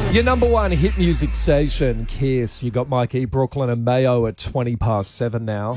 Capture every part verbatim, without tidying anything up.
Your number one hit music station, Kiss. You got Mikey, Brooklyn and Mayo at twenty past seven now.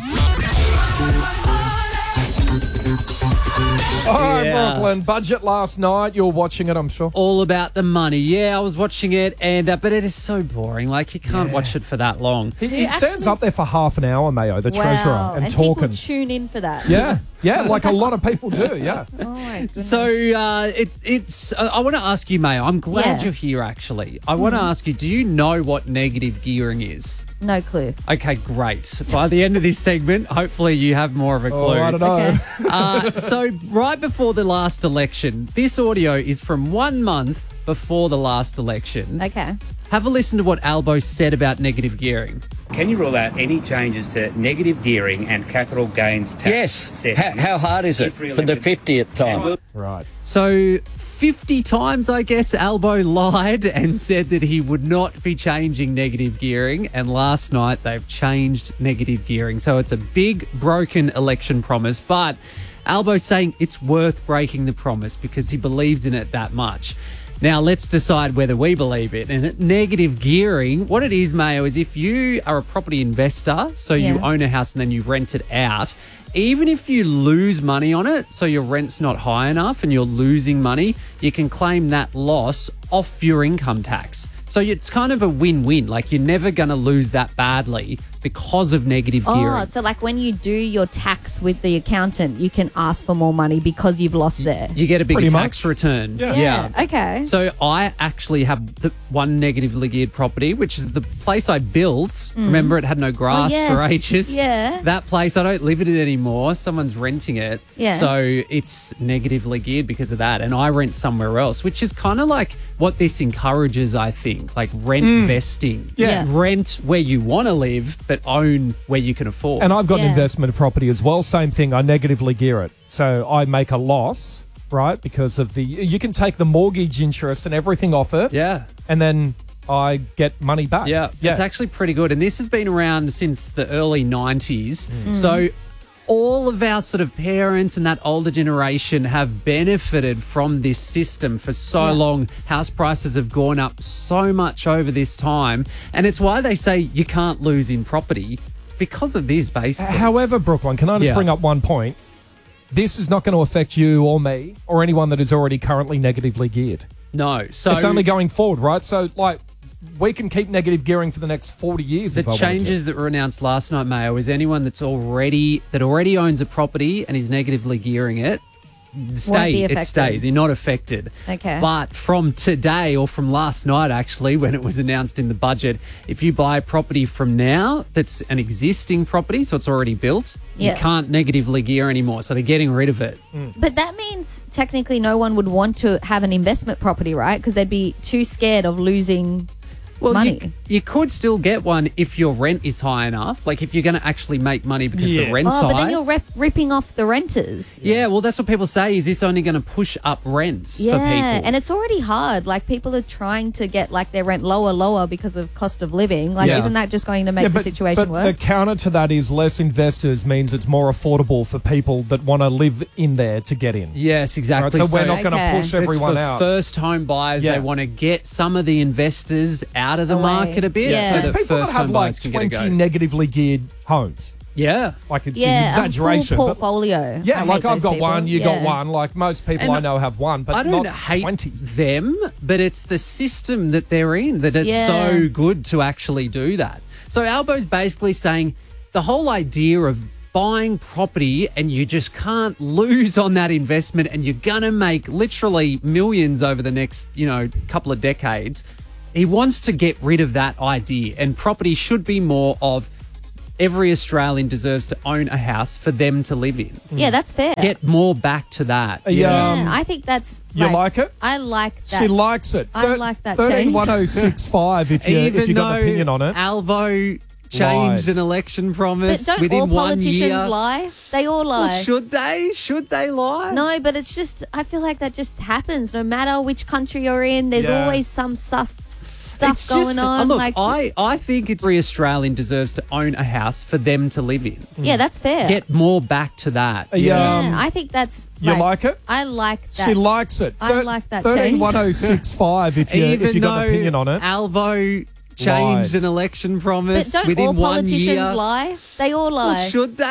All right, Yeah. Brooklyn. Budget last night. You were watching it, I'm sure. All about the money. Yeah, I was watching it, and uh, but it is so boring. Like, you can't Yeah. watch it for that long. He, he He stands actually- up there for half an hour, Mayo, the Wow. treasurer, and, and talking. people tune in for that. Yeah, yeah, like a lot of people do, yeah. Oh my goodness. So uh, it, it's. Uh, I want to ask you, Mayo. I'm glad Yeah. you're here. Actually, I want to ask you. Do you know what negative gearing is? No clue. Okay, great. By the end of this segment, hopefully you have more of a clue. Oh, I don't know. Okay. Uh, so right before the last election, this audio is from one month before the last election. Okay. Have a listen to what Albo said about negative gearing. Can you rule out any changes to negative gearing and capital gains tax? Yes. settings How, how hard is it if for the re-elected? fiftieth time? And will- Right. So fifty times, I guess, Albo lied and said that he would not be changing negative gearing. And last night they've changed negative gearing. So it's a big broken election promise. But Albo's saying it's worth breaking the promise because he believes in it that much. Now, let's decide whether we believe it. And negative gearing, what it is, Mayo, is if you are a property investor, so you Yeah. own a house and then you rent it out, even if you lose money on it, so your rent's not high enough and you're losing money, you can claim that loss off your income tax. So it's kind of a win-win. Like, you're never going to lose that badly because of negative Oh, gearing. so like when you do your tax with the accountant, you can ask for more money because you've lost there. You get a bigger Pretty tax much. return. Yeah. Okay. So I actually have the one negatively geared property, which is the place I built. Remember, it had no grass Oh, yes. for ages. Yeah. That place, I don't live in it anymore. Someone's renting it. Yeah. So it's negatively geared because of that. And I rent somewhere else, which is kind of like what this encourages, I think, like rent vesting. Yeah. Yeah. Rent where you want to live, but own where you can afford. And I've got an Yeah. investment property as well. Same thing. I negatively gear it. So I make a loss, right? Because of the, you can take the mortgage interest and everything off it. yeah. And then I get money back. Yeah, it's actually pretty good. And this has been around since the early nineties. So all of our sort of parents and that older generation have benefited from this system for so Yeah. long. House prices have gone up so much over this time. And it's why they say you can't lose in property because of this, basically. However, Brooklyn, can I just Yeah. bring up one point? This is not going to affect you or me or anyone that is already currently negatively geared. no. So It's only going forward, right? So, like, we can keep negative gearing for the next forty years the if I wanted to. changes that were announced last night, Mayo, is anyone that's already that already owns a property and is negatively gearing it, stay. be It affected. stays. You're not affected. Okay. But from today or from last night, actually, when it was announced in the budget, if you buy a property from now that's an existing property, so it's already built, Yeah. you can't negatively gear anymore. So they're getting rid of it. But that means technically no one would want to have an investment property, right? Because they'd be too scared of losing Well, money. You, you could still get one if your rent is high enough. Like if you're going to actually make money because Yeah. the rent's Oh, but high. then you're rep- ripping off the renters. Yeah, well, that's what people say. Is this only going to push up rents Yeah, for people? and it's already hard. Like people are trying to get like their rent lower, lower because of cost of living. Like, Yeah. isn't that just going to make Yeah, the but, situation but worse? the counter to that is less investors means it's more affordable for people that want to live in there to get in. yes, exactly. Right, so, we're not going to Okay. push everyone it's for out. first home buyers. Yeah. They want to get some of the investors out of the Away. market a bit, Yeah. so There's that people that first have home like buyers can get a twenty go. negatively geared homes. Yeah, Like it's yeah, an exaggeration. a full but- portfolio. yeah, I hate like I've those got people. one, you got Yeah. one. Like most people And I know have one, but I don't not hate twenty. them, but it's the system that they're in that it's Yeah. so good to actually do that. So Albo's basically saying the whole idea of buying property and you just can't lose on that investment and you're going to make literally millions over the next, you know, couple of decades. He wants to get rid of that idea, and property should be more of every Australian deserves to own a house for them to live in. Yeah, that's fair. Get more back to that. Yeah. yeah, Um, I think that's. you like it? I like that. She likes it. I like that thirteen change. one oh six five if you Even if you got though an opinion on it. Albo changed Lied. an election promise But don't within all one politicians year. lie? They all lie. Well, should they? Should they lie? No, but it's just, I feel like that just happens no matter which country you're in. There's Yeah. always some sus stuff It's going just, on. uh, look, like, I, I think it's every Australian deserves to own a house for them to live in. yeah, that's fair. Get more back to that. Yeah. yeah, Um, I think that's. you like it? I like that. She likes it. I like that thirteen change. one oh six five if you, Even if you got though an opinion on it. Albo changed Lied. an election promise But don't within all one politicians year. lie? They all lie. Well, should they?